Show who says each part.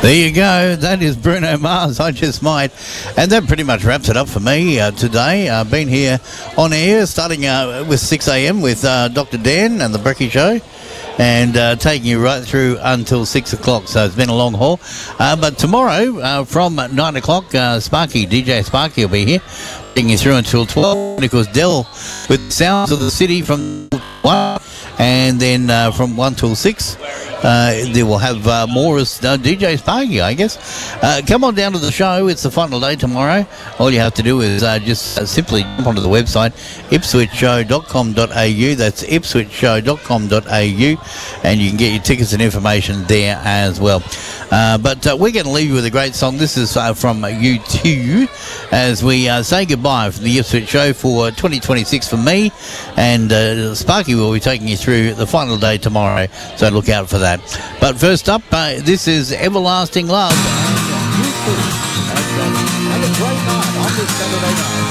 Speaker 1: There you go. That is Bruno Mars, I Just Might. And that pretty much wraps it up for me today. I've been here on air starting with 6 a.m. with Dr. Dan and the Brekkie Show, and taking you right through until 6 o'clock. So it's been a long haul. But tomorrow from 9 o'clock, DJ Sparky will be here, taking you through until 12. And of course, Dell with Sounds of the City from 1. And then from 1 till 6, they will have more as DJ Sparky, I guess. Come on down to the show. It's the final day tomorrow. All you have to do is just simply jump onto the website, ipswichtshow.com.au. That's ipswichtshow.com.au, and you can get your tickets and information there as well. But we're going to leave you with a great song. This is from U2 as we say goodbye from the Ipswich Show for 2026 for me, and Sparky will be taking you through the final day tomorrow, so look out for that. But first up, this is Everlasting Love.
Speaker 2: Have a great night on this Saturday night.